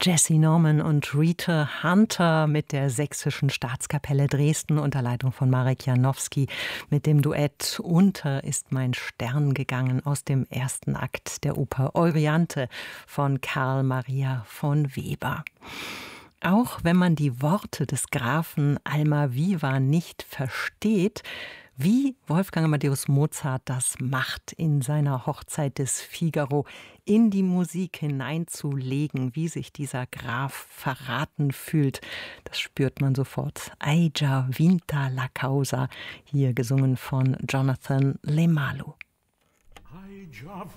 Jessye Norman und Rita Hunter mit der Sächsischen Staatskapelle Dresden unter Leitung von Marek Janowski mit dem Duett Unter ist mein Stern gegangen aus dem ersten Akt der Oper Euryanthe von Karl Maria von Weber. Auch wenn man die Worte des Grafen Almaviva nicht versteht, wie Wolfgang Amadeus Mozart das macht, in seiner Hochzeit des Figaro in die Musik hineinzulegen, wie sich dieser Graf verraten fühlt, das spürt man sofort. Hai già vinta la causa, hier gesungen von Jonathan Lemalu.